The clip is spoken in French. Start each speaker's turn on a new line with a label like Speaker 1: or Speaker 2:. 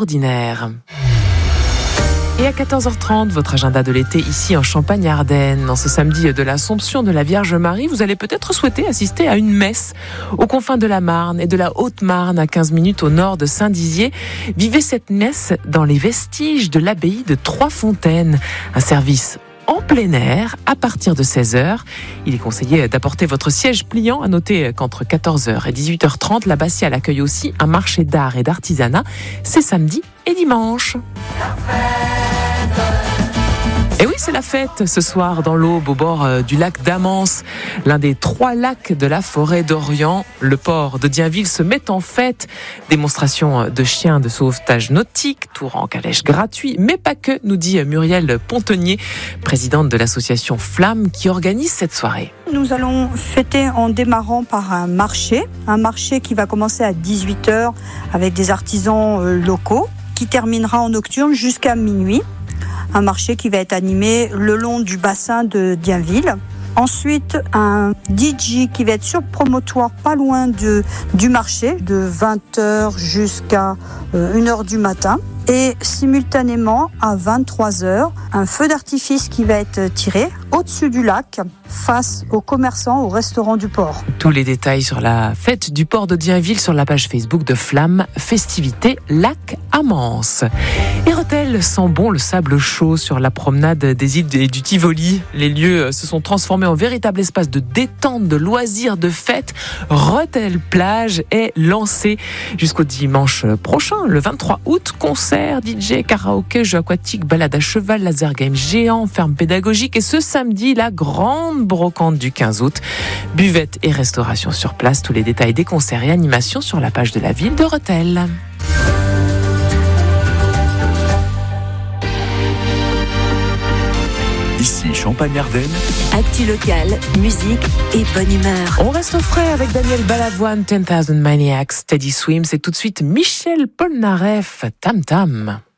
Speaker 1: ordinaire. Et à 14h30, votre agenda de l'été ici en Champagne-Ardenne. En ce samedi de l'Assomption de la Vierge Marie, vous allez peut-être souhaiter assister à une messe aux confins de la Marne et de la Haute-Marne, à 15 minutes au nord de Saint-Dizier. Vivez cette messe dans les vestiges de l'abbaye de Trois-Fontaines. Un service en plein air à partir de 16h. Il est conseillé d'apporter votre siège pliant. À noter qu'entre 14h et 18h30, l'abbatiale accueille aussi un marché d'art et d'artisanat. C'est samedi et dimanche. Et oui, c'est la fête ce soir dans l'Aube au bord du lac d'Amance, l'un des 3 lacs de la forêt d'Orient. Le port de Dienville se met en fête. Démonstration de chiens de sauvetage nautique, tour en calèche gratuit, mais pas que, nous dit Muriel Pontenier, présidente de l'association Flamme qui organise cette soirée.
Speaker 2: Nous allons fêter en démarrant par un marché qui va commencer à 18h avec des artisans locaux, qui terminera en nocturne jusqu'à minuit. Un marché qui va être animé le long du bassin de Dienville. Ensuite, un DJ qui va être sur le promontoire pas loin du marché, de 20h jusqu'à 1h du matin. Et simultanément, à 23h, un feu d'artifice qui va être tiré au-dessus du lac, face aux commerçants, au restaurant du port.
Speaker 1: Tous les détails sur la fête du port de Dienville sur la page Facebook de Flamme, Festivités Lac Amance. Et Rethel sent bon le sable chaud sur la promenade des îles et du Tivoli. Les lieux se sont transformés en véritable espace de détente, de loisirs, de fêtes. Rethel Plage est lancé jusqu'au dimanche prochain, le 23 août. Concert, DJ, karaoké, jeux aquatiques, balade à cheval, laser game géant, ferme pédagogique et ce samedi, la grande brocante du 15 août. Buvette et restauration sur place. Tous les détails des concerts et animations sur la page de la ville de Rethel.
Speaker 3: Ici, Champagne-Ardenne.
Speaker 4: Actu local, musique et bonne humeur.
Speaker 1: On reste au frais avec Daniel Balavoine, 10,000 Maniacs, Steady Swim. C'est tout de suite Michel Polnareff, Tam Tam.